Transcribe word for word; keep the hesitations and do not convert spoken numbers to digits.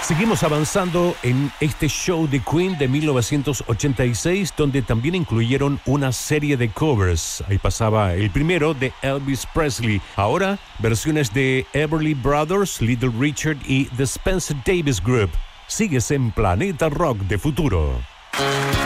Seguimos avanzando en este show de Queen de mil novecientos ochenta y seis, donde también incluyeron una serie de covers. Ahí pasaba el primero de Elvis Presley. Ahora, versiones de Everly Brothers, Little Richard y The Spencer Davis Group. Sigues en Planeta Rock de Futuro.